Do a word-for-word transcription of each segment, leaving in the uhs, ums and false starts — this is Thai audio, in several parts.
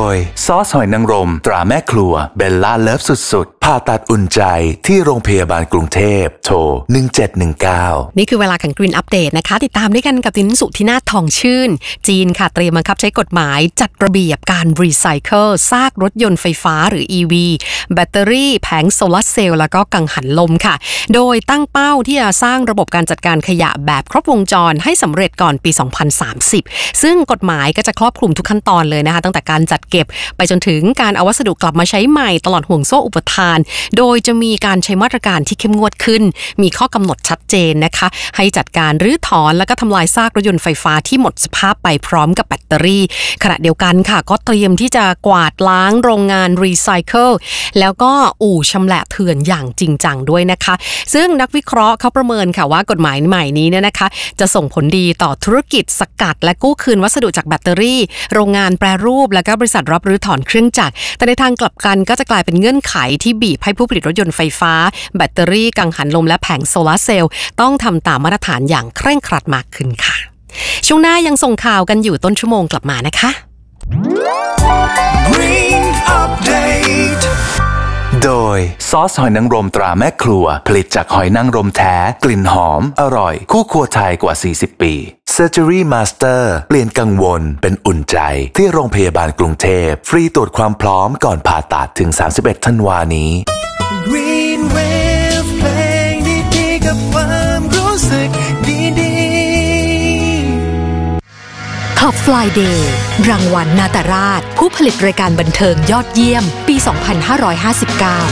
ยซอสหอยนางรมตราแม่ครัวเบลล่าเลิฟสุดๆผ่าตัดอุ่นใจที่โรงพยาบาลกรุงเทพโทรหนึ่งเจ็ดหนึ่งเก้านี่คือเวลาของ Green Update นะคะติดตามด้วยกันกับดินสุธินาถทองชื่นจีนค่ะเตรียมบังคับใช้กฎหมายจัดระเบียบการรีไซเคิลซากรถยนต์ไฟฟ้าหรือ อี วี แบตเตอรี่แผงโซลาร์เซลล์แล้วก็กังหันลมค่ะโดยตั้งเป้าที่จะสร้างระบบการจัดการขยะแบบครบวงจรให้สำเร็จก่อนปีสองพันสามสิบซึ่งกฎหมายก็จะครอบคลุมทุกขั้นตอนเลยนะคะตั้งแต่การจัดเก็บไปจนถึงการเอาวัสดุกลับมาใช้ใหม่ตลอดห่วงโซ่อุปทานโดยจะมีการใช้มาตรการที่เข้มงวดขึ้นมีข้อกำหนดชัดเจนนะคะให้จัดการรื้อถอนแล้วก็ทำลายซากรถยนต์ไฟฟ้าที่หมดสภาพไปพร้อมกับแบตเตอรี่ขณะเดียวกันค่ะก็เตรียมที่จะกวาดล้างโรงงานรีไซเคิลแล้วก็อู่ชำแหละเถื่อนอย่างจริงจังด้วยนะคะซึ่งนักวิเคราะห์เขาประเมินค่ะว่ากฎหมายใหม่นี้เนี่ยนะคะจะส่งผลดีต่อธุรกิจสกัดและกู้คืนวัสดุจากแบตเตอรี่โรงงานแปรรูปและก็บริษัทรับรื้อถอนเครื่องจักรแต่ในทางกลับกันก็จะกลายเป็นเงื่อนไขที่บีบให้ผู้ผลิตรถยนต์ไฟฟ้าแบตเตอรี่กังหันลมและแผงโซลาร์เซลล์ต้องทำตามมาตรฐานอย่างเคร่งครัดมากขึ้นค่ะช่วงหน้ายังส่งข่าวกันอยู่ต้นชั่วโมงกลับมานะคะ Green Update โดยซอสหอยนางรมตราแม่ครัวผลิตจากหอยนางรมแท้กลิ่นหอมอร่อยคู่ครัวไทยกว่าสี่สิบปี Surgery Master เปลี่ยนกังวลเป็นอุ่นใจที่โรงพยาบาลกรุงเทพฟรีตรวจความพร้อมก่อนผ่าตัดถึงสามสิบเอ็ดธันวาคมนี้ Green Wave เพลงดีๆกับความรู้สึกดีๆ Top Friday รางวัลนาตราชผู้ผลิตรายการบันเทิงยอดเยี่ยมปี สองพันห้าร้อยห้าสิบเก้า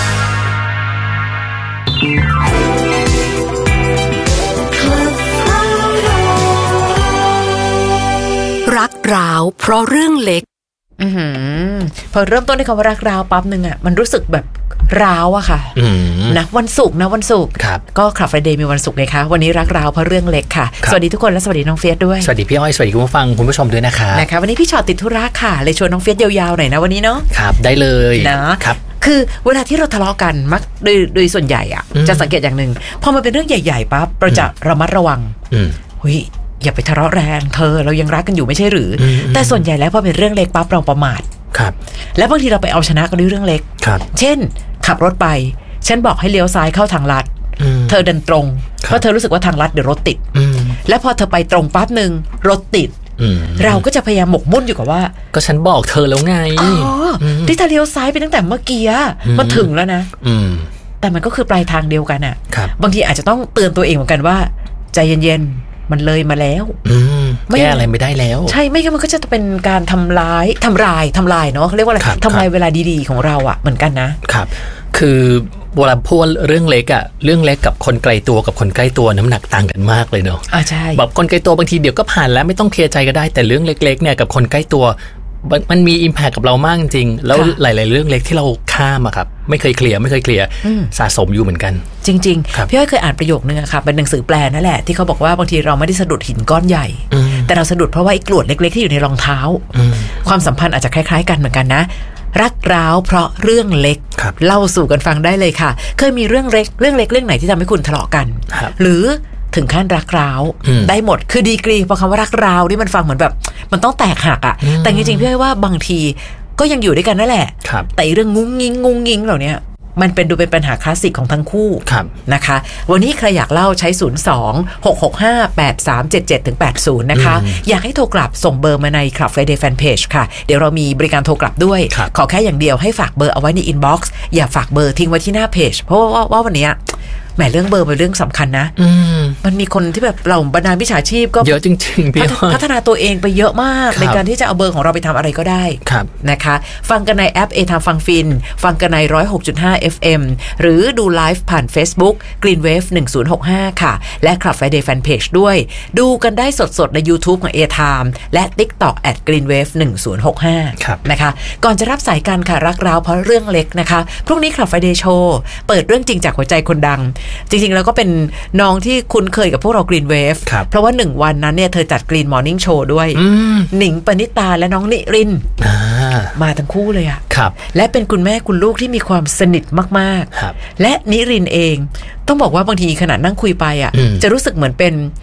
รักร้าวเพราะเรื่องเล็กอือหือพอเริ่มต้นด้วยคำว่ารักร้าวปั๊บนึงอ่ะมันรู้สึกแบบร้าวอะค่ะนะวันศุกร์นะวันศุกร์ก็คลับไฟเดย์มีวันศุกร์ไงคะวันนี้รักร้าวเพราะเรื่องเล็กค่ะสวัสดีทุกคนและสวัสดีน้องเฟียสด้วยสวัสดีพี่อ้อยสวัสดีคุณผู้ฟังคุณผู้ชมด้วยนะคะนะคะวันนี้พี่ชอตติดธุระค่ะเลยชวนน้องเฟียสยาวๆหน่อยนะวันนี้เนาะครับได้เลยนะครับคือเวลาที่เราทะเลาะกันมักโดยโดยส่วนใหญ่อะจะสังเกตอย่างนึงพอมันเป็นเรื่องใหญ่ๆปั๊บเราจะระมัดระวังเฮ้ยอย่าไปทะเลาะแรงเธอเรายังรักกันอยู่ไม่ใช่หรือแต่ส่วนใหญ่แล้วพอเป็นเรื่องเล็กปั๊บเราประมาทครับแล้วบางทีเราไปเอาชนะกันด้วยเรื่องเล็กเช่นขับรถไปฉันบอกให้เลี้ยวซ้ายเข้าทางลัดเธอเดินตรงเพราะเธอรู้สึกว่าทางลัดเดี๋ยวรถติดแล้วพอเธอไปตรงปั๊บนึงรถติดเราก็จะพยายามหมกมุ่นอยู่กับว่าก็ฉันบอกเธอแล้วไงอ๋อที่เธอเลี้ยวซ้ายไปตั้งแต่เมื่อกี้มันถึงแล้วนะแต่มันก็คือปลายทางเดียวกันอ่ะบางทีอาจจะต้องเตือนตัวเองเหมือนกันว่าใจเย็นๆมันเลยมาแล้วแก้อะไรไม่ได้แล้วใช่ไม่งั้นมันก็จะเป็นการทำร้ายทำลายทำลายเนาะเขาเรียกว่าอะไรทำลายเวลาดีๆของเราอ่ะเหมือนกันนะครับคือเวลาพูดเรื่องเล็กอะเรื่องเล็กกับคนไกลตัวกับคนใกล้ตัวน้ำหนักต่างกันมากเลยเนาะอ่าใช่แบบคนไกลตัวบางทีเดี๋ยวก็ผ่านแล้วไม่ต้องเคลียร์ใจก็ได้แต่เรื่องเล็กๆเนี่ยกับคนใกล้ตัวมันมีอิมแพคกับเรามากจริงแล้วหลายๆเรื่องเล็กที่เราข้ามอะครับไม่เคยเคลียร์ไม่เคยเคลียร์สะสมอยู่เหมือนกันจริงๆพี่อ้อยเคยอ่านประโยคนึงอะค่ะเป็นหนังสือแปลนั่นแหละที่เขาบอกว่าบางทีเราไม่ได้สะดุดหินก้อนใหญ่แต่เราสะดุดเพราะว่าไอ้กรวดเล็กๆที่อยู่ในรองเท้าความสัมพันธ์อาจจะคล้ายๆกันเหมือนกันนะรักร้าวเพราะเรื่องเล็กเล่าสู่กันฟังได้เลยค่ะเคยมีเรื่องเล็กเรื่องเล็กเรื่องไหนที่ทำให้คุณทะเลาะกันหรือถึงขั้นรักร้าวได้หมดคือดีกรีพอคำว่ารักร้าวนี่มันฟังเหมือนแบบมันต้องแตกหักอ่ะแต่จริงๆพี่ว่าบางทีก็ยังอยู่ด้วยกันนั่นแหละแต่เรื่องงุ้งงิ้งงุ้งงิ้งเหล่านี้มันเป็นดูเป็นปัญหาคลาสสิกของทั้งคู่นะคะวันนี้ใครอยากเล่าใช้ศูนย์ สอง หก หก ห้า แปด สาม เจ็ด เจ็ด ถึง แปดสิบนะคะอยากให้โทรกลับส่งเบอร์มาใน Club Friday Fan Page ค่ะเดี๋ยวเรามีบริการโทรกลับด้วยขอแค่อย่างเดียวให้ฝากเบอร์เอาไว้ในอินบ็อกซ์อย่าฝากเบอร์ทิ้งไว้ที่หน้าเพจเพราะว่าว่าวันนี้แหมเรื่องเบอร์เป็นเรื่องสำคัญนะมันมีคนที่แบบเราบรรดาวิชาชีพก็เยอะจริงๆพี่พัฒนาตัวเองไปเยอะมากในการที่จะเอาเบอร์ของเราไปทำอะไรก็ได้นะคะฟังกันในแอป เอ ทาม ฟังฟินฟังกันใน หนึ่งศูนย์หกจุดห้า เอฟ เอ็ม หรือดูไลฟ์ผ่าน Facebook Green Wave หนึ่งศูนย์หกห้าค่ะและ Club Friday Fan Page ด้วยดูกันได้สดๆใน YouTube ของ เอ ทาม และ TikTok แอท กรีนเวฟ หนึ่งศูนย์หกห้า นะคะก่อนจะรับสายกันค่ะรักร้าวเพราะเรื่องเล็กนะคะพรุ่งนี้ Club Friday Show เปิดเรื่องจริงจากหัวใจคนดังจริงๆแล้วก็เป็นน้องที่คุ้นเคยกับพวกเรา Green Wave เพราะว่าหนึ่งวันนั้นเนี่ยเธอจัด Green Morning Show ด้วยหนิงปณิตาและน้องนิรินทร์มาทั้งคู่เลยอะและเป็นคุณแม่คุณลูกที่มีความสนิทมากๆและนิรินทร์เองต้องบอกว่าบางทีขณะนั่งคุยไปอะจะรู้สึกเหมือนเป็น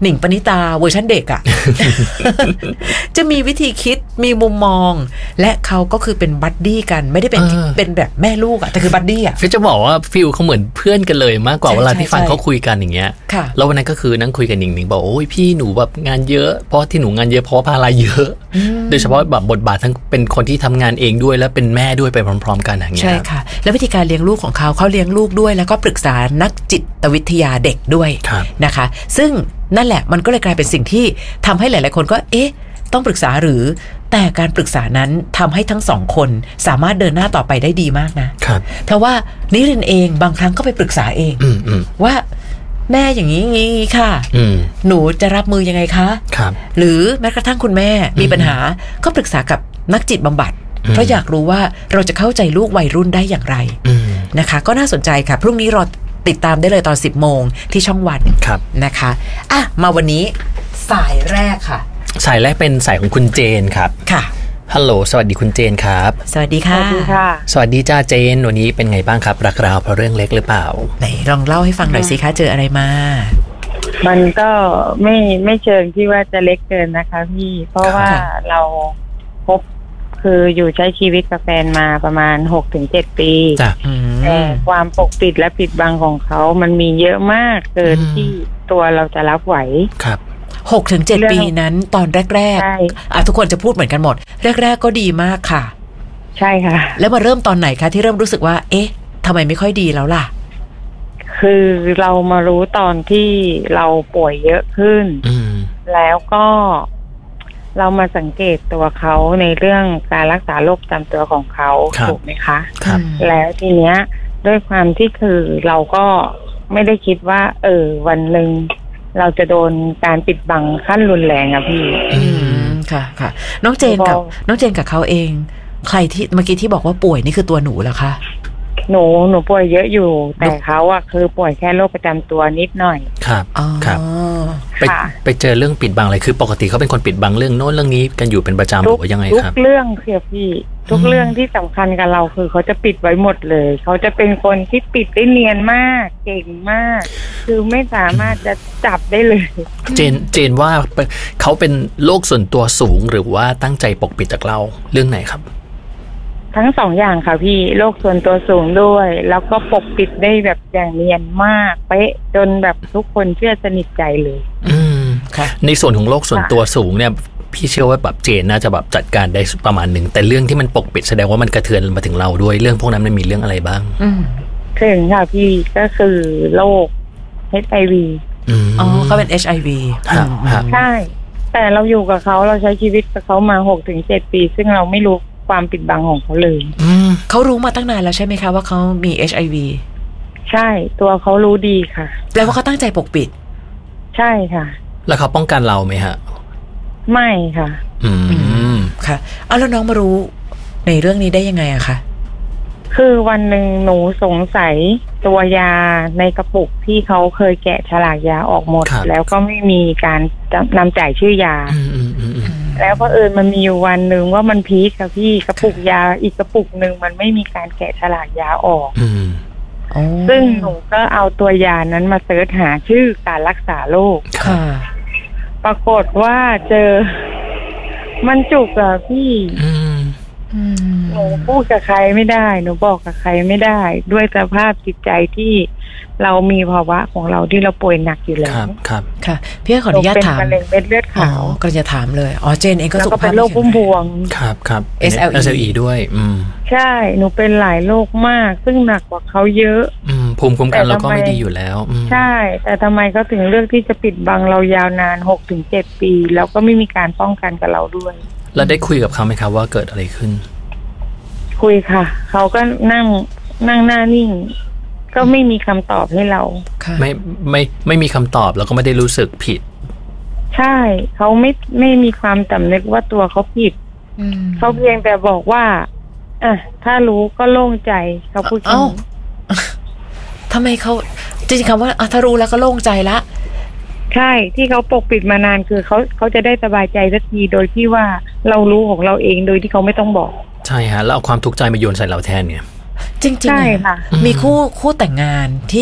หนิงปณิตาเวอร์ชันเด็กอะ จะมีวิธีคิดมีมุมมองและเขาก็คือเป็นบัดดี้กันไม่ได้เป็นเป็นแบบแม่ลูกอะแต่คือบัดดี้อะฟิลจะบอกว่าฟิลเขาเหมือนเพื่อนกันเลยมากกว่าเวลาที่ฟังเขาคุยกันอย่างเงี้ยแล้ววันนั้นก็คือนั่งคุยกันหนิงหนิงบอกโอ้ยพี่หนูแบบงานเยอะเพราะที่หนูงานเยอะเพราะภาระเยอะโดยเฉพาะแบบบทบาททั้งเป็นคนที่ทำงานเองด้วยและเป็นแม่ด้วยไปพร้อมๆกันอย่างเงี้ยใช่ค่ะแล้ววิธีการเลี้ยงลูกของเขาเขาเลี้ยงลูกด้วยแล้วก็ปรึกษานักจิตวิทยาเด็กด้วยนะคะซึ่งนั่นแหละมันก็เลยกลายเป็นสิ่งที่ทำให้หลายๆคนก็เอ๊ะต้องปรึกษาหรือแต่การปรึกษานั้นทำให้ทั้งสองคนสามารถเดินหน้าต่อไปได้ดีมากนะครับเพราะว่านิรินทร์เองบางครั้งก็ไปปรึกษาเองว่าแม่อย่างนี้อย่างนี้ค่ะหนูจะรับมือยังไงคะหรือแม้กระทั่งคุณแม่มีปัญหาก็ปรึกษากับนักจิตบำบัดเพราะอยากรู้ว่าเราจะเข้าใจลูกวัยรุ่นได้อย่างไรนะคะก็น่าสนใจค่ะพรุ่งนี้รอติดตามได้เลยตอนสิบโมงที่ช่องวันนะคะอ่ะมาวันนี้สายแรกค่ะสายแรกเป็นสายของคุณเจนครับค่ะฮัลโหลสวัสดีคุณเจนครับสวัสดีค่ะสวัสดีค่ะสวัสดีจ้าเจนวันนี้เป็นไงบ้างครับรักราวเพราะเรื่องเล็กหรือเปล่าไหนลองเล่าให้ฟังหน่อยสิคะเจออะไรมามันก็ไม่ไม่เชิงที่ว่าจะเล็กเกินนะคะพี่เพราะว่าเราพบคืออยู่ใช้ชีวิตกับแฟนมาประมาณ หกถึงเจ็ด ปีแต่ความปกปิดและปิดบังของเขามันมีเยอะมากเกินที่ตัวเราจะรับไหวครับหกถึงเจ็ด ปีนั้นตอนแรกๆอ่ะทุกคนจะพูดเหมือนกันหมดแรกๆก็ดีมากค่ะใช่ค่ะแล้วมาเริ่มตอนไหนคะที่เริ่มรู้สึกว่าเอ๊ะทำไมไม่ค่อยดีแล้วล่ะคือเรามารู้ตอนที่เราป่วยเยอะขึ้นแล้วก็เรามาสังเกตตัวเขาในเรื่องการรักษาโรคประจำตัวของเขาถูกไหมคะครับแล้วทีเนี้ยด้วยความที่คือเราก็ไม่ได้คิดว่าเออวันหนึ่งเราจะโดนการปิดบังขั้นรุนแรงอะพี่อืมค่ะค่ะน้องเจนกับน้องเจนกับเขาเองใครที่เมื่อกี้ที่บอกว่าป่วยนี่คือตัวหนูเหรอคะหนูหนูป่วยเยอะอยู่แต่เขาอะคือป่วยแค่โรคประจำตัวนิดหน่อยครับครับไปไปเจอเรื่องปิดบังอะไรคือปกติเขาเป็นคนปิดบังเรื่องโน้นเรื่องนี้กันอยู่เป็นประจำหรือว่ายังไงครับทุกเรื่องเสียพี่ทุกเรื่องที่สำคัญกับเราคือเขาจะปิดไว้หมดเลยเขาจะเป็นคนที่ปิดได้เนียนมากเก่งมากคือไม่สามารถจะจับได้เลยเจนเจนว่าเขาเป็นโรคส่วนตัวสูงหรือว่าตั้งใจปกปิดจากเราเรื่องไหนครับทั้งสองอย่างค่ะพี่โรคส่วนตัวสูงด้วยแล้วก็ปกปิดได้แบบอย่างเนียนมากเป๊ะจนแบบทุกคนเชื่อสนิทใจเลยอืมค่ะในส่วนของโรคส่วนตัวสูงเนี่ยพี่เชื่อว่าแบบเจนน่าจะแบบจัดการได้ประมาณหนึ่งแต่เรื่องที่มันปกปิดแสดงว่ามันกระเทือนมาถึงเราด้วยเรื่องพวกนั้นมันมีเรื่องอะไรบ้างถึงค่ะพี่ก็คือโรค เอช ไอ วีอ๋อเขาเป็น เอช ไอ วีใช่แต่เราอยู่กับเขาเราใช้ชีวิตกับเขามา หกถึงเจ็ด ปีซึ่งเราไม่รู้ความปิดบังของเขาเลยเขารู้มาตั้งนานแล้วใช่ไหมคะว่าเขามี เอช ไอ วีใช่ตัวเขารู้ดีค่ะแปลว่าเขาตั้งใจปกปิดใช่ค่ะแล้วเขาป้องกันเราไหมฮะไม่ค่ะอืมค่ะเอาแล้วน้องมารู้ในเรื่องนี้ได้ยังไงอะคะคือวันหนึ่งหนูสงสัยตัวยาในกระปุกที่เขาเคยแกะฉลากยาออกหมดแล้วก็ไม่มีการนำจ่ายชื่อยาแล้วเผอิญมันมีอยู่วันหนึ่งว่ามันพีคค่ะพี่กระปุกยาอีกกระปุกหนึ่งมันไม่มีการแกะฉลากยาออกซึ่งหนูก็เอาตัวยานั้นมาเสิร์ชหาชื่อการรักษาโรคปรากฏว่าเจอมันจุกอะพี่หนูพูดกับใครไม่ได้หนูบอกกับใครไม่ได้ด้วยสภาพจิตใจที่เรามีภาวะของเราที่เราป่วยหนักอยู่แล้วครับครับค่ะพี่ขออนุญาตถามเป็นมะเร็งเม็ดเลือดขาวก็จะถามเลยอ๋อเจนเองก็สุขภาพเป็นโรคพุ่มพวงครับครับเอส แอล อีด้วยอืมใช่หนูเป็นหลายโรคมากซึ่งหนักกว่าเขาเยอะอืมภูมิคุ้มกันเราก็ไม่ดีอยู่แล้วใช่แต่ทำไมเขาถึงเลือกที่จะปิดบังเรายาวนาน หกถึงเจ็ด ปีแล้วก็ไม่มีการป้องกันกับเราด้วยแล้วได้คุยกับเขาไหมครับว่าเกิดอะไรขึ้นคุยค่ะเขาก็นั่งนั่งหน้านิ่งก็ไม่มีคำตอบให้เราไม่ไม่ไม่มีคำตอบแล้วก็ไม่ได้รู้สึกผิดใช่เขาไม่ไม่มีความสำนึกว่าตัวเขาผิดเขาเพียงแต่บอกว่าอ่ะถ้ารู้ก็โล่งใจเขาพูดเอ้าทำไมเขาจริงๆคำว่าอ่ะถ้ารู้แล้วก็โล่งใจละใช่ที่เขาปกปิดมานานคือเขาเขาจะได้สบายใจสักทีโดยที่ว่าเรารู้ของเราเองโดยที่เขาไม่ต้องบอกใช่ฮะแล้วเอาความทุกข์ใจมาโยนใส่เราแทนเนี่ยจริงๆใช่ค่ะมีคู่คู่แต่งงานที่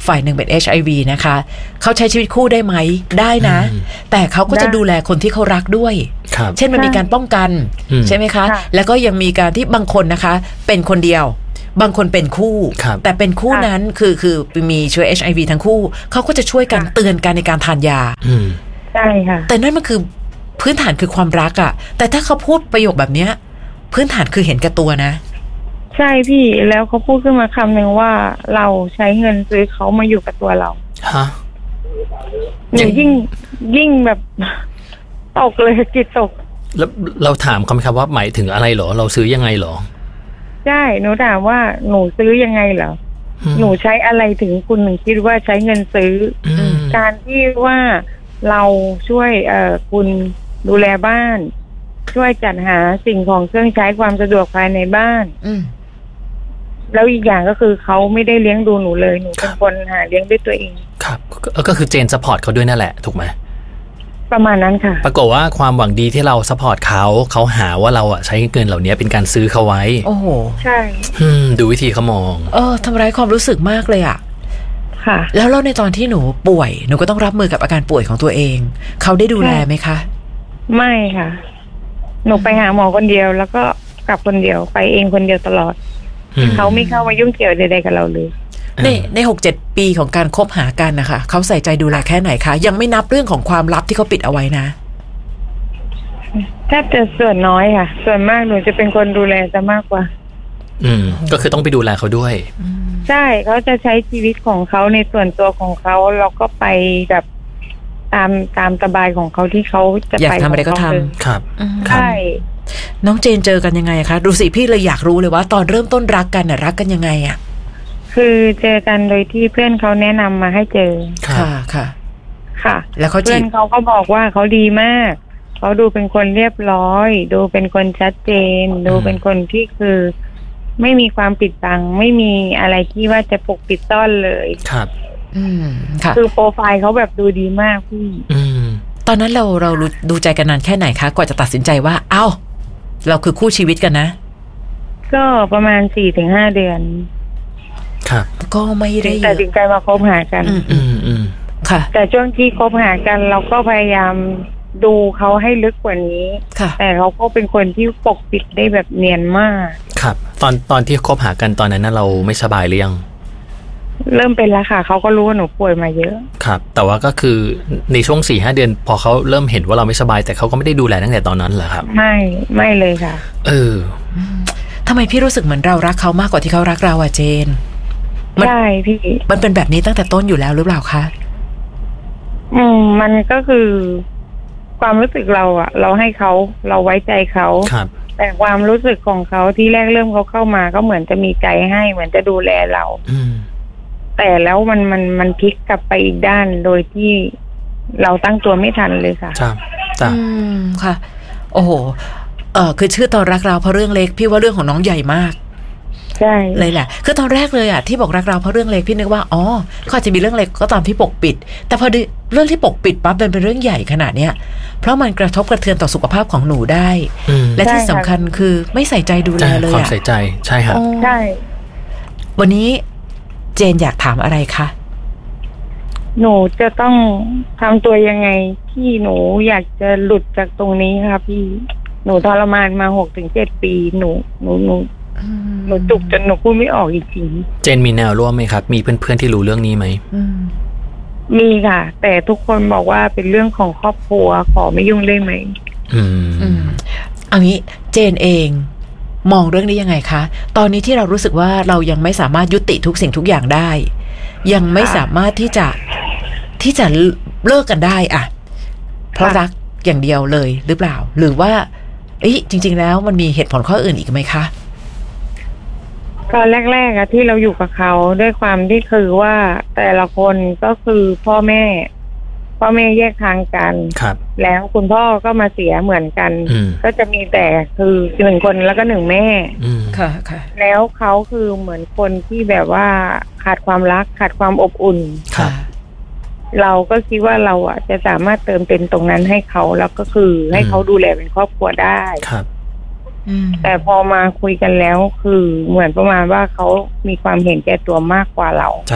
ฝ่ายหนึ่งเป็น เอช ไอ วี นะคะเขาใช้ชีวิตคู่ได้ไหมได้นะแต่เขาก็จะดูแลคนที่เขารักด้วยเช่นมันมีการป้องกันใช่ไหมคะแล้วก็ยังมีการที่บางคนนะคะเป็นคนเดียวบางคนเป็นคู่แต่เป็นคู่นั้นคือคือมีเชื้อ เอช ไอ วี ทั้งคู่เขาก็จะช่วยกันเตือนกันในการทานยาใช่ค่ะแต่นั่นมันคือพื้นฐานคือความรักอะแต่ถ้าเขาพูดประโยคแบบเนี้ยพื้นฐานคือเห็นแก่ตัวนะใช่พี่แล้วเขาพูดขึ้นมาคำหนึ่งว่าเราใช้เงินซื้อเขามาอยู่กับตัวเราฮะหนูยิ่งยิ่งแบบตกเลยจิตตกแล้วเราถามคำครับว่าหมายถึงอะไรเหรอเราซื้อยังไงเหรอใช่หนูถามว่าหนูซื้อยังไงเหรอหนูใช้อะไรถึงคุณหนึ่งคิดว่าใช้เงินซื้อการที่ว่าเราช่วยเอ่อคุณดูแลบ้านช่วยจัดหาสิ่งของเครื่องใช้ความสะดวกภายในบ้านแล้วอีกอย่างก็คือเขาไม่ได้เลี้ยงดูหนูเลยหนูเป็นคนหาเลี้ยงด้วยตัวเองครับก็คือเจนซัพพอร์ตเขาด้วยนั่นแหละถูกไหมประมาณนั้นค่ะปรากฏว่าความหวังดีที่เราซัพพอร์ตเขาเขาหาว่าเราอ่ะใช้เงินเหล่านี้เป็นการซื้อเขาไว้โอ้โหใช่ดูวิธีเขามองเออทำร้ายความรู้สึกมากเลยอ่ะค่ะแล้วเราในตอนที่หนูป่วยหนูก็ต้องรับมือกับอาการป่วยของตัวเองเขาได้ดูแลไหมคะไม่ค่ะหนูไปหาหมอคนเดียวแล้วก็กลับคนเดียวไปเองคนเดียวตลอดเขาไม่เข้ามายุ่งเกี่ยวใดๆกับเราเลยในในหกเจ็ดปีของการคบหากันนะคะเขาใส่ใจดูแลแค่ไหนคะยังไม่นับเรื่องของความลับที่เขาปิดเอาไว้นะแทบจะส่วนน้อยค่ะส่วนมากหนูจะเป็นคนดูแลซะมากกว่าอืมก็คือต้องไปดูแลเขาด้วยใช่เขาจะใช้ชีวิตของเขาในส่วนตัวของเขาเราก็ไปแบบตามตามสบายของเขาที่เขาจะไปอยากทำอะไรก็ทำครับใช่น้องเจนเจอกันยังไงคะดูสิพี่เลยอยากรู้เลยว่าตอนเริ่มต้นรักกันน่ะรักกันยังไงอ่ะคือเจอกันโดยที่เพื่อนเขาแนะนำมาให้เจอค่ะค่ะค่ะแล้วเขาเพื่อนเขาก็บอกว่าเขาดีมากเขาดูเป็นคนเรียบร้อยดูเป็นคนชัดเจนดูเป็นคนที่คือไม่มีความปิดบังไม่มีอะไรที่ว่าจะปกปิดซ่อนเลยครับอืมค่ะคือโปรไฟล์เขาแบบดูดีมากพี่อืมตอนนั้นเราเราดูใจกันนานแค่ไหนคะกว่าจะตัดสินใจว่าเอ้าเราคือคู่ชีวิตกันนะก็ประมาณสี่ถึงห้าเดือนครับก็ไม่ได้ตัดสินใจมาคบหากันอืมอืมอืมค่ะแต่ช่วงที่คบหากันเราก็พยายามดูเขาให้ลึกกว่านี้แต่เขาก็เป็นคนที่ปกปิดได้แบบเนียนมากครับตอนตอนที่คบหากันตอนนั้นเราไม่สบายหรือยังเริ่มเป็นแล้วค่ะเขาก็รู้ว่าหนูป่วยมาเยอะครับแต่ว่าก็คือในช่วงสี่ห้าเดือนพอเขาเริ่มเห็นว่าเราไม่สบายแต่เขาก็ไม่ได้ดูแลตั้งแต่ตอนนั้นเหรอครับไม่ไม่เลยค่ะเออทำไมพี่รู้สึกเหมือนเรารักเขามากกว่าที่เขารักเราอะเจนใช่พี่มันเป็นแบบนี้ตั้งแต่ต้นอยู่แล้วหรือเปล่าคะอืมมันก็คือความรู้สึกเราอะเราให้เขาเราไว้ใจเขาครับแต่ความรู้สึกของเขาที่แรกเริ่มเขาเข้ามาก็เหมือนจะมีใจให้เหมือนจะดูแลเราอืมแต่แล้วมันมันมันพลิกกลับไปอีกด้านโดยที่เราตั้งตัวไม่ทันเลยค่ะจ้าจ้าอืมค่ะโอ้โหเออคือชื่อตอนรักเราเพราะเรื่องเล็กพี่ว่าเรื่องของน้องใหญ่มากใช่เลยแหละคือตอนแรกเลยอ่ะที่บอกรักเราเพราะเรื่องเล็กพี่นึกว่าอ๋อเขาอาจจะมีเรื่องเล็กก็ตามที่ปกปิดแต่พอเรื่องที่ปกปิดปั๊บมันเป็นเรื่องใหญ่ขนาดเนี้ยเพราะมันกระทบกระเทือนต่อสุขภาพของหนูได้และที่สำคัญคือไม่ใส่ใจดูแลเลยอ่ะความใส่ใจใช่ครับใช่วันนี้เจนอยากถามอะไรคะหนูจะต้องทำตัวยังไงที่หนูอยากจะหลุดจากตรงนี้ค่ะพี่หนูทรมานมาหกถึงเจ็ดปีหนูหนูหนูหนูจุกจนหนูพูดไม่ออกจริงๆเจนมีแนวร่วมไหมครับมีเพื่อนๆที่รู้เรื่องนี้ไหมมีค่ะแต่ทุกคนบอกว่าเป็นเรื่องของครอบครัวขอไม่ยุ่งได้ไหมอืมอันนี้เจนเองมองเรื่องนี้ยังไงคะตอนนี้ที่เรารู้สึกว่าเรายังไม่สามารถยุติทุกสิ่งทุกอย่างได้ยังไม่สามารถที่จะที่จะเลิกกันได้อะเพราะรักอย่างเดียวเลยหรือเปล่าหรือว่าเอ้ยจริงๆแล้วมันมีเหตุผลข้ออื่นอีกไหมคะตอนแรกๆอะที่เราอยู่กับเขาด้วยความที่คือว่าแต่ละคนก็คือพ่อแม่พ่อแม่แยกทางกันแล้วคุณพ่อก็มาเสียเหมือนกันก็จะมีแต่คือหนึ่งคนแล้วก็หนึ่งแม่ค่ะค่ะแล้วเขาคือเหมือนคนที่แบบว่าขาดความรักขาดความอบอุ่นค่ะเราก็คิดว่าเราอ่ะจะสามารถเติมเต็มตรงนั้นให้เขาแล้วก็คือให้เขาดูแลเป็นครอบครัวได้ครับแต่พอมาคุยกันแล้วคือเหมือนประมาณว่าเขามีความเห็นแก่ตัวมากกว่าเราจ้ะ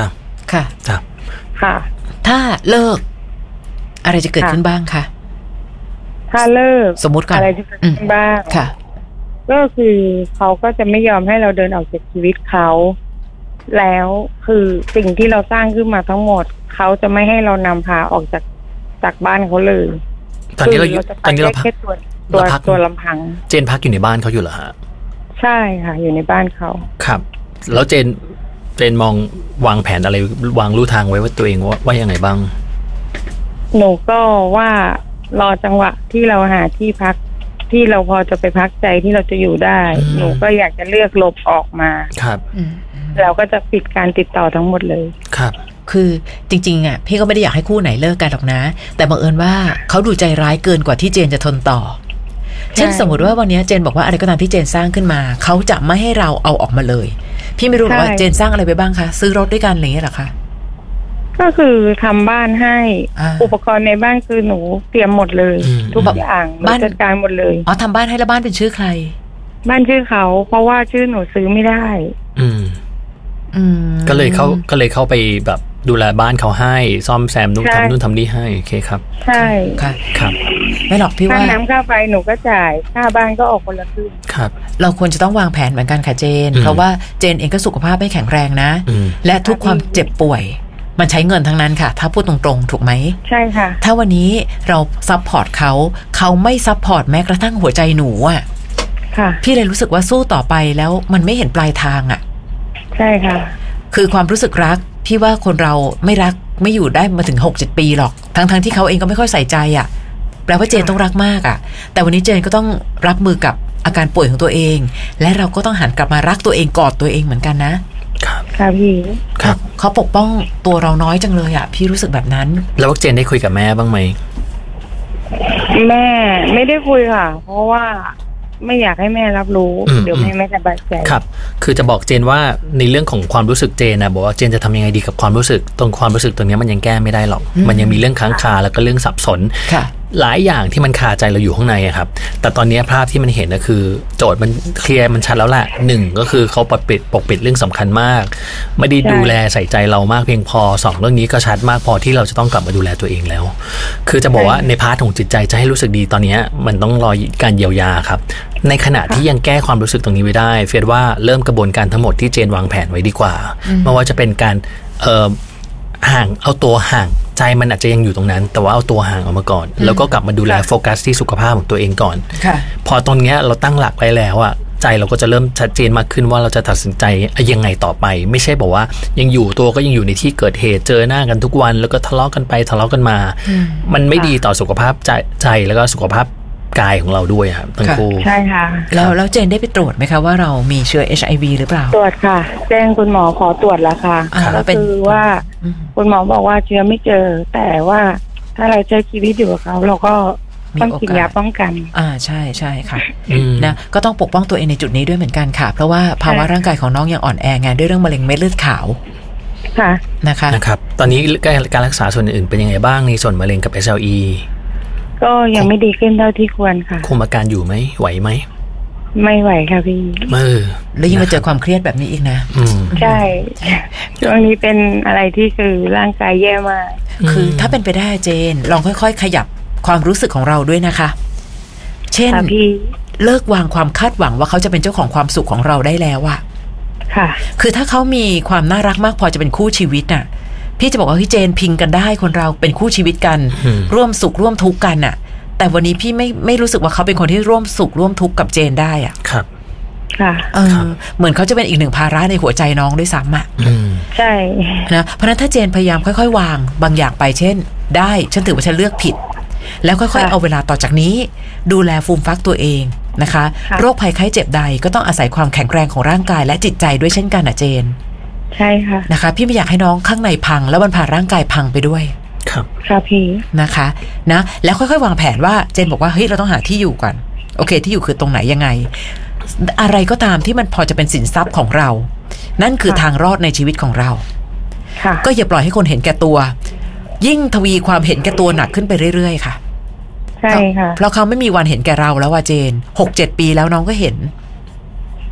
ค่ะครับค่ะถ้าเลิกอะไรจะเกิดขึ้นบ้างคะถ้าเลิกสมมติก่อนอะไรจะเกิดขึ้นบ้างค่ะก็คือเขาก็จะไม่ยอมให้เราเดินออกจากชีวิตเขาแล้วคือสิ่งที่เราสร้างขึ้นมาทั้งหมดเขาจะไม่ให้เรานำพาออกจากจากบ้านเขาเลยตอนนี้เราจะตอนนี้เราพักตัวตัวตัวลำพังเจนพักอยู่ในบ้านเขาอยู่เหรอฮะใช่ค่ะอยู่ในบ้านเขาครับแล้วเจนเจนมองวางแผนอะไรวางลู่ทางไว้ว่าตัวเองว่าว่ายังไงบ้างหนูก็ว่ารอจังหวะที่เราหาที่พักที่เราพอจะไปพักใจที่เราจะอยู่ได้หนูก็อยากจะเลือกลบออกมาครับเราก็จะปิดการติดต่อทั้งหมดเลยครับคือจริงๆอ่ะพี่ก็ไม่ได้อยากให้คู่ไหนเลิกกันหรอกนะแต่บังเอิญว่าเขาดูใจร้ายเกินกว่าที่เจนจะทนต่อเช่นสมมติว่าวันนี้เจนบอกว่าอะไรก็ตามที่เจนสร้างขึ้นมาเขาจะไม่ให้เราเอาออกมาเลยพี่ไม่รู้ว่าเจนสร้างอะไรไปบ้างคะซื้อรถด้วยกันอะไรอย่างเงี้ยหรอคะก็คือทำบ้านให้อุปกรณ์ในบ้านคือหนูเตรียมหมดเลยทุกอย่างบ้านจัดการหมดเลยอ๋อทำบ้านให้แล้วบ้านเป็นชื่อใครบ้านชื่อเขาเพราะว่าชื่อหนูซื้อไม่ได้อืมอืมก็เลยเขาก็เลยเข้าไปแบบดูแลบ้านเขาให้ซ่อมแซมนู่นทำนู่นทำนี่ให้โอเคครับใช่ค่ะครับไม่หรอกพี่ว่าค่าน้ำค่าไฟหนูก็จ่ายค่าบ้านก็ออกคนละครึ่งครับเราควรจะต้องวางแผนเหมือนกันค่ะเจนเพราะว่าเจนเองก็สุขภาพไม่แข็งแรงนะและทุกความเจ็บป่วยมันใช้เงินทั้งนั้นค่ะถ้าพูดตรงๆถูกไหมใช่ค่ะถ้าวันนี้เราซัพพอร์ตเขาเขาไม่ซัพพอร์ตแม้กระทั่งหัวใจหนูอ่ะค่ะพี่เลยรู้สึกว่าสู้ต่อไปแล้วมันไม่เห็นปลายทางอ่ะใช่ค่ะคือความรู้สึกรักพี่ว่าคนเราไม่รักไม่อยู่ได้มาถึง หกเจ็ด ปีหรอกทั้งๆที่เขาเองก็ไม่ค่อยใส่ใจอ่ะแปลว่าเจนต้องรักมากอ่ะแต่วันนี้เจนก็ต้องรับมือกับอาการป่วยของตัวเองและเราก็ต้องหันกลับมารักตัวเองกอดตัวเองเหมือนกันนะครับค่ะพี่ครับเขาปกป้องตัวเราน้อยจังเลยอ่ะพี่รู้สึกแบบนั้นแล้วเจนได้คุยกับแม่บ้างไหมแม่ไม่ได้คุยค่ะเพราะว่าไม่อยากให้แม่รับรู้เดี๋ยวแม่ไม่สบายใจครับคือจะบอกเจนว่าในเรื่องของความรู้สึกเจนนะบอกว่าเจนจะทำยังไงดีกับความรู้สึกตรงความรู้สึกตรงนี้มันยังแก้ไม่ได้หรอกมันยังมีเรื่องค้างคาแล้วก็เรื่องสับสนหลายอย่างที่มันคาใจเราอยู่ข้างในครับแต่ตอนนี้ภาพที่มันเห็นก็คือโจทย์มันเคลียร์มันชัดแล้วแหละหนึ่งก็คือเขาปกปิดปกปิดเรื่องสำคัญมากไม่ได้ดูแลใส่ใจเรามากเพียงพอสองเรื่องนี้ก็ชัดมากพอที่เราจะต้องกลับมาดูแลตัวเองแล้วคือจะบอกว่าในพาร์ทของจิตใจจะให้รู้สึกดีตอนนี้มันต้องรอการเยียวยาครับในขณะที่ยังแก้ความรู้สึกตรงนี้ไว้ได้เฟียว่าเริ่มกระบวนการทั้งหมดที่เจนวางแผนไว้ดีกว่าไม่ว่าจะเป็นการเอ่อห่างเอาตัวห่างใจมันอาจจะยังอยู่ตรงนั้นแต่ว่าเอาตัวห่างออกมาก่อนแล้วก็กลับมาดูแลโฟกัสที่สุขภาพของตัวเองก่อนพอตอนนี้เราตั้งหลักไว้แล้วอะใจเราก็จะเริ่มชัดเจนมากขึ้นว่าเราจะตัดสินใจยังไงต่อไปไม่ใช่บอกว่ายังอยู่ตัวก็ยังอยู่ในที่เกิดเหตุเจอหน้ากันทุกวันแล้วก็ทะเลาะกันไปทะเลาะกันมามันไม่ดีต่อสุขภาพใจใจแล้วก็สุขภาพกายของเราด้วยครับทั้งคู่ใช่ค่ะแล้วแล้วเจนได้ไปตรวจไหมคะว่าเรามีเชื้อ เอช ไอ วี หรือเปล่าตรวจค่ะแจ้งคุณหมอขอตรวจแล้วค่ะก็คือว่าคุณหมอบอกว่าเชื้อไม่เจอแต่ว่าถ้าเราใช้ชีวิตอยู่กับเขาเราก็ต้องกินยาป้องกันอ่าใช่ใช่ค่ะนะก็ต้องปกป้องตัวเองในจุดนี้ด้วยเหมือนกันค่ะเพราะว่าภาวะร่างกายของน้องยังอ่อนแองานด้วยเรื่องมะเร็งเม็ดเลือดขาวค่ะนะคะนะครับตอนนี้การรักษาส่วนอื่นเป็นยังไงบ้างในส่วนมะเร็งกับ เอส แอล อีก็ยังไม่ดีขึ้นเท่าที่ควรค่ะคุมอาการอยู่ไหมไหวไหมไม่ไหวค่ะพี่เออแล้วยิ่งมาเจอความเครียดแบบนี้อีกนะใช่ช่วงนี้เป็นอะไรที่คือร่างกายแย่มากคือถ้าเป็นไปได้เจนลองค่อยๆขยับความรู้สึกของเราด้วยนะคะเช่นเลิกวางความคาดหวังว่าเขาจะเป็นเจ้าของความสุขของเราได้แล้วอะค่ะคือถ้าเขามีความน่ารักมากพอจะเป็นคู่ชีวิตน่ะพี่จะบอกว่าพี่เจนพิงกันได้คนเราเป็นคู่ชีวิตกันร่วมสุขร่วมทุกข์กันน่ะแต่วันนี้พี่ไม่ไม่รู้สึกว่าเขาเป็นคนที่ร่วมสุขร่วมทุกข์กับเจนได้อ่ะครับค่ะเออเหมือนเขาจะเป็นอีกหนึ่งภาระในหัวใจน้องด้วยซ้ำอ่ะใช่นะเพราะนั้นถ้าเจนพยายามค่อยๆวางบางอย่างไปเช่นได้ฉันถือว่าฉันเลือกผิดแล้วค่อยๆเอาเวลาต่อจากนี้ดูแลฟูมฟักตัวเองนะคะโรคภัยไข้เจ็บใดก็ต้องอาศัยความแข็งแรงของร่างกายและจิตใจด้วยเช่นกันอ่ะเจนใช่ค่ะนะคะพี่ไม่อยากให้น้องข้างในพังแล้วมันพาร่างกายพังไปด้วยครับค่ะพี่นะคะนะแล้วค่อยๆวางแผนว่าเจนบอกว่าเฮ้ยเราต้องหาที่อยู่ก่อนโอเคที่อยู่คือตรงไหนยังไงอะไรก็ตามที่มันพอจะเป็นสินทรัพย์ของเรานั่นคือทางรอดในชีวิตของเราก็อย่าปล่อยให้คนเห็นแก่ตัวยิ่งทวีความเห็นแก่ตัวหนักขึ้นไปเรื่อยๆค่ะใช่ค่ะเพราะเขาไม่มีวันเห็นแก่เราแล้วว่าเจน หกเจ็ด ปีแล้วน้องก็เห็น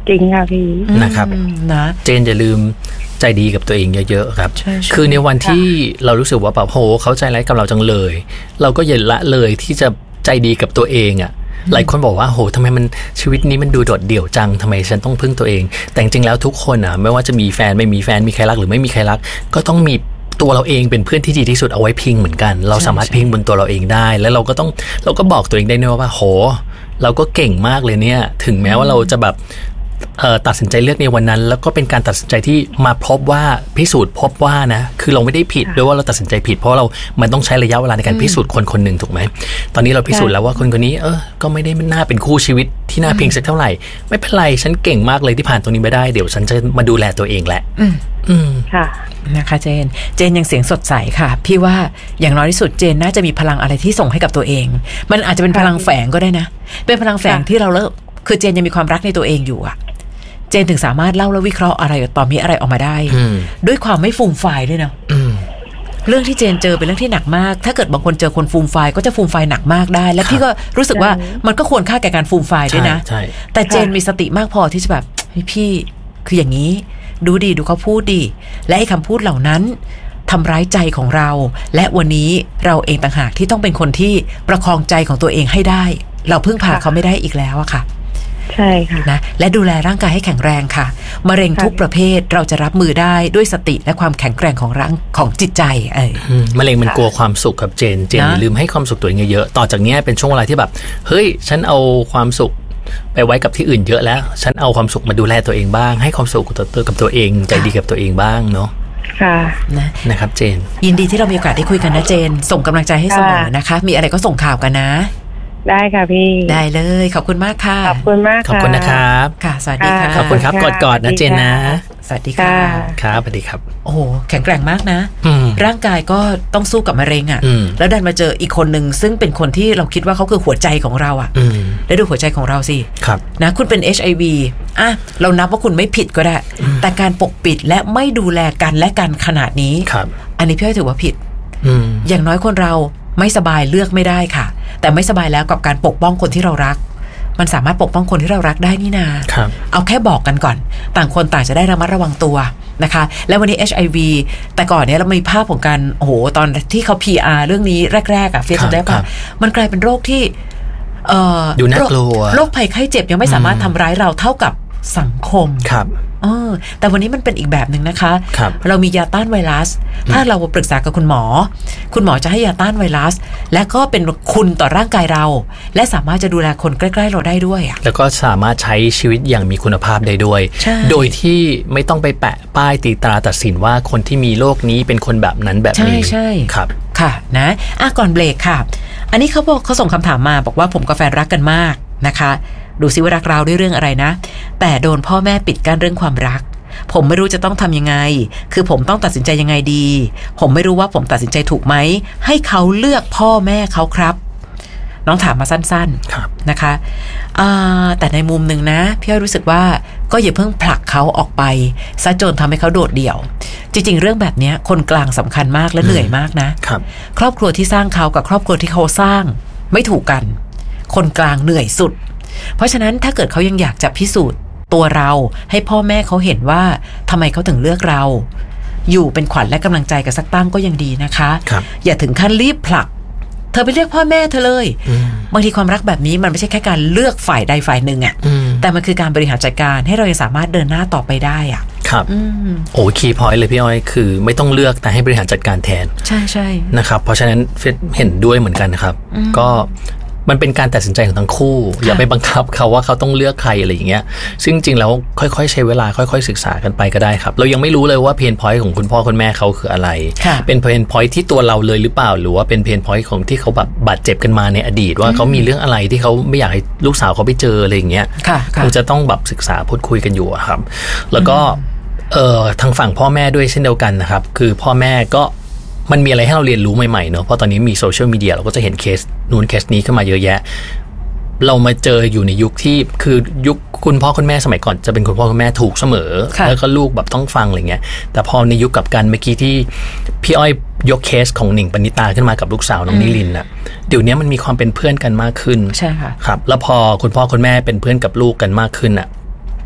จริงค่ะพี่นะครับนะเจนอย่าลืมใจดีกับตัวเองเยอะๆครับคือในวันที่เรารู้สึกว่าแบบโหเขาใจร้ายกับเราจังเลยเราก็อย่าละเลยที่จะใจดีกับตัวเองอ่ะหลายคนบอกว่าโหทำไมมันชีวิตนี้มันดูโดดเดี่ยวจังทำไมฉันต้องพึ่งตัวเองแต่จริงๆแล้วทุกคนอ่ะไม่ว่าจะมีแฟนไม่มีแฟนมีใครรักหรือไม่มีใครรักก็ต้องมีตัวเราเองเป็นเพื่อนที่ดีที่สุดเอาไว้พิงเหมือนกันเราสามารถพิงบนตัวเราเองได้แล้วเราก็ต้องเราก็บอกตัวเองได้ด้วยว่าโหเราก็เก่งมากเลยเนี่ยถึงแม้ว่าเราจะแบบตัดสินใจเลือกในวันนั้นแล้วก็เป็นการตัดสินใจที่มาพบว่าพิสูจน์พบว่านะคือเราไม่ได้ผิดด้วยว่าเราตัดสินใจผิดเพราะเรามันต้องใช้ระยะเวลาในการพิสูจน์คนคนหนึ่งถูกไหมตอนนี้เราพิสูจน์แล้วว่าคนคนนี้เออก็ไม่ได้น่าเป็นคู่ชีวิตที่น่าพิงสักเท่าไหร่ไม่เป็นไรฉันเก่งมากเลยที่ผ่านตรงนี้ไปได้เดี๋ยวฉันจะมาดูแลตัวเองแหละอืมค่ะนะคะเจนเจนยังเสียงสดใสค่ะพี่ว่าอย่างน้อยที่สุดเจนน่าจะมีพลังอะไรที่ส่งให้กับตัวเองมันอาจจะเป็นพลังแฝงก็ได้นะเป็นพลังแฝงที่เราเลิกคือเจนยังมีความรักในตัวเองอยู่อะเจนถึงสามารถเล่าและวิเคราะห์อะไรตอนนี้อะไรออกมาได้ด้วยความไม่ฟูมฟายด้วยนะเรื่องที่เจนเจอเป็นเรื่องที่หนักมากถ้าเกิดบางคนเจอคนฟูมฟายก็จะฟูมฟายหนักมากได้และพี่ก็รู้สึกว่ามันก็ควรค่าแก่การฟูมฟายด้วยนะแต่เจนมีสติมากพอที่จะแบบพี่คืออย่างนี้ดูดีดูเขาพูดดีและไอ้คำพูดเหล่านั้นทำร้ายใจของเราและวันนี้เราเองต่างหากที่ต้องเป็นคนที่ประคองใจของตัวเองให้ได้เราพึ่งพาเขาไม่ได้อีกแล้วอะค่ะใช่ค่ะนะและดูแลร่างกายให้แข็งแรงค่ะมะเร็งทุกประเภทเราจะรับมือได้ด้วยสติและความแข็งแกร่งของร่างของจิตใจเออมะเร็งมันกลัวความสุขกับเจนเจนอย่าลืมให้ความสุขตัวเองเยอะๆต่อจากนี้เป็นช่วงเวลาที่แบบเฮ้ยฉันเอาความสุขไปไว้กับที่อื่นเยอะแล้วฉันเอาความสุขมาดูแลตัวเองบ้างให้ความสุขกับตัวกับตัวเองใจดีกับตัวเองบ้างเนาะค่ะนะนะครับเจนยินดีที่เรามีโอกาสได้คุยกันนะเจนส่งกำลังใจให้เสมอนะคะมีอะไรก็ส่งข่าวกันนะได้ค่ะพี่ได้เลยขอบคุณมากค่ะขอบคุณมากค่ะขอบคุณนะครับค่ะสวัสดีค่ะขอบคุณครับกอดๆนะเจนนะสวัสดีค่ะครับสวัสดีครับโอ้โหแข็งแกร่งมากนะร่างกายก็ต้องสู้กับมะเร็งอ่ะแล้วดันมาเจออีกคนหนึ่งซึ่งเป็นคนที่เราคิดว่าเขาคือหัวใจของเราอ่ะแล้วดูหัวใจของเราสินะคุณเป็น เอช ไอ วี อ่ะเรานับว่าคุณไม่ผิดก็ได้แต่การปกปิดและไม่ดูแลกันและกันขนาดนี้อันนี้พี่อ้อยถือว่าผิดอย่างน้อยคนเราไม่สบายเลือกไม่ได้ค่ะแต่ไม่สบายแล้วกับการปกป้องคนที่เรารักมันสามารถปกป้องคนที่เรารักได้นี่นาเอาแค่บอกกันก่อนต่างคนต่างจะได้ระมัดระวังตัวนะคะแล้ววันนี้ เอช ไอ วี แต่ก่อนเนี้ยเรามีภาพของการโอ้โหตอนที่เขา พี อาร์ เรื่องนี้แรกๆอ่ะเฟียสได้ป่ะมันกลายเป็นโรคที่เอ่อดูน่ากลัวโรคภัยไข้เจ็บยังไม่สามารถทำร้ายเราเท่ากับสังคมครับเออแต่วันนี้มันเป็นอีกแบบหนึ่งนะคะเรามียาต้านไวรัสถ้าเราปรึกษากับคุณหมอคุณหมอจะให้ยาต้านไวรัสและก็เป็นคุณต่อร่างกายเราและสามารถจะดูแลคนใกล้ๆเราได้ด้วยอ่ะแล้วก็สามารถใช้ชีวิตอย่างมีคุณภาพได้ด้วยโดยที่ไม่ต้องไปแปะป้ายตีตราตัดสินว่าคนที่มีโรคนี้เป็นคนแบบนั้นแบบนี้ใช่ๆครับค่ะนะอ่ะก่อนเบรกค่ะอันนี้เขาบอกเขาส่งคำถามมาบอกว่าผมกับแฟนรักกันมากนะคะดูซิว่ารักเราด้วยเรื่องอะไรนะแต่โดนพ่อแม่ปิดกั้นเรื่องความรักผมไม่รู้จะต้องทำยังไงคือผมต้องตัดสินใจยังไงดีผมไม่รู้ว่าผมตัดสินใจถูกไหมให้เขาเลือกพ่อแม่เขาครับน้องถามมาสั้นๆนะคะแต่ในมุมหนึ่งนะพี่อ้อยรู้สึกว่าก็อย่าเพิ่งผลักเขาออกไปซะจนทำให้เขาโดดเดี่ยวจริงๆเรื่องแบบนี้คนกลางสำคัญมากและเหนื่อยมากนะ ค, ครอบครัวที่สร้างเขากับครอบครัวที่เขาสร้างไม่ถูกกันคนกลางเหนื่อยสุดเพราะฉะนั้นถ้าเกิดเขายังอยากจะพิสูจน์ตัวเราให้พ่อแม่เขาเห็นว่าทำไมเขาถึงเลือกเราอยู่เป็นขวัญและกำลังใจกับสักตั้งก็ยังดีนะคะอย่าถึงขั้นรีบผลักเธอไปเลือกพ่อแม่เธอเลยบางทีความรักแบบนี้มันไม่ใช่แค่การเลือกฝ่ายใดฝ่ายหนึ่งอ่ะแต่มันคือการบริหารจัดการให้เรายังสามารถเดินหน้าต่อไปได้อ่ะครับโอ้คีย์พอยต์เลยพี่อ้อยคือไม่ต้องเลือกแต่ให้บริหารจัดการแทนใช่ใช่นะครับเพราะฉะนั้นเฟซเห็นด้วยเหมือนกันนะครับก็มันเป็นการตัดสินใจของทั้งคู่อย่าไปบังคับเขาว่าเขาต้องเลือกใครอะไรอย่างเงี้ยซึ่งจริงแล้วค่อยๆใช้เวลาค่อยๆศึกษากันไปก็ได้ครับเรายังไม่รู้เลยว่าเพนพอยต์ของคุณพ่อคุณแม่เขาคืออะไรเป็นเพนพอยต์ที่ตัวเราเลยหรือเปล่าหรือว่าเป็นเพนพอยต์ของที่เขาแบบบาดเจ็บกันมาในอดีตว่าเขามีเรื่องอะไรที่เขาไม่อยากให้ลูกสาวเขาไปเจออะไรอย่างเงี้ยคงจะต้องแบบศึกษาพูดคุยกันอยู่ครับแล้วก็เอ่อทางฝั่งพ่อแม่ด้วยเช่นเดียวกันนะครับคือพ่อแม่ก็มันมีอะไรให้เราเรียนรู้ใหม่ๆเนอะเพราะตอนนี้มีโซเชียลมีเดียเราก็จะเห็นเคสนู้นเคสนี้ขึ้นมาเยอะแยะเรามาเจออยู่ในยุคที่คือยุคคุณพ่อคุณแม่สมัยก่อนจะเป็นคุณพ่อคุณแม่ถูกเสมอแล้วก็ลูกแบบต้องฟังอะไรเงี้ยแต่พอในยุคกับกันเมื่อกี้ที่พี่อ้อยยกเคสของหนิงปณิตาขึ้นมากับลูกสาวน้องนิลินน่ะเดี๋ยวนี้มันมีความเป็นเพื่อนกันมากขึ้นใช่ค่ะครับแล้วพอคุณพ่อคุณแม่เป็นเพื่อนกับลูกกันมากขึ้นน่ะ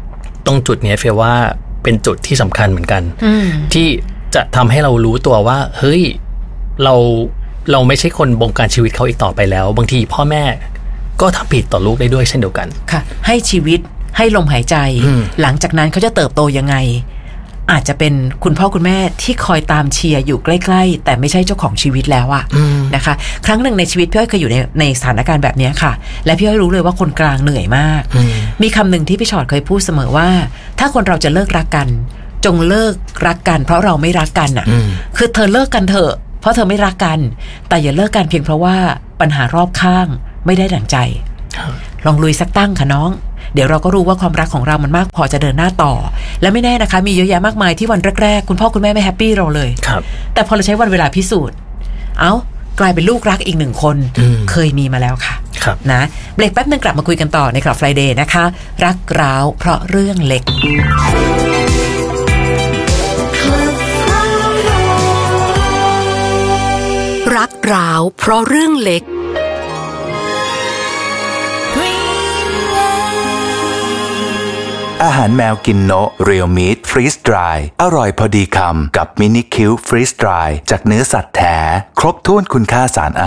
ตรงจุดนี้เฟียว่าเป็นจุดที่สำคัญเหมือนกันที่จะทำให้เรารู้ตัวว่าเฮ้ยเราเราไม่ใช่คนบงการชีวิตเขาอีกต่อไปแล้วบางทีพ่อแม่ก็ทำผิดต่อลูกได้ด้วยเช่นเดียวกันค่ะให้ชีวิตให้ลมหายใจหลังจากนั้นเขาจะเติบโตยังไงอาจจะเป็นคุณพ่อคุณแม่ที่คอยตามเชียร์อยู่ใกล้ๆแต่ไม่ใช่เจ้าของชีวิตแล้วอะนะคะครั้งหนึ่งในชีวิตพี่อ้อยเคยอยู่ในในสถานการณ์แบบนี้ค่ะและพี่อ้อยรู้เลยว่าคนกลางเหนื่อยมากมีคำหนึ่งที่พี่ชอตเคยพูดเสมอว่าถ้าคนเราจะเลิกรักกันจงเลิกรักกันเพราะเราไม่รักกันอะคือเธอเลิกกันเถอะเพราะเธอไม่รักกันแต่อย่าเลิกกันเพียงเพราะว่าปัญหารอบข้างไม่ได้ดั่งใจลองลุยสักตั้งค่ะน้องเดี๋ยวเราก็รู้ว่าความรักของเรามันมากพอจะเดินหน้าต่อและไม่แน่นะคะมีเยอะแยะมากมายที่วันแรกๆคุณพ่อคุณแม่ไม่แฮปปี้เราเลยครับแต่พอเราใช้วันเวลาพิสูจน์เอ้ากลายเป็นลูกรักอีกหนึ่งคนเคยมีมาแล้วค่ะนะเบรกแป๊บนึงกลับมาคุยกันต่อในคลับ Friday นะคะรักร้าวเพราะเรื่องเล็กรักร้าวเพราะเรื่องเล็กอาหารแมวกินโนะเรียลมีทฟรีสดรายอร่อยพอดีคำกับมินิคิวฟรีสดรายจากเนื้อสัตว์แท้ครบถ้วนคุณค่าสารอา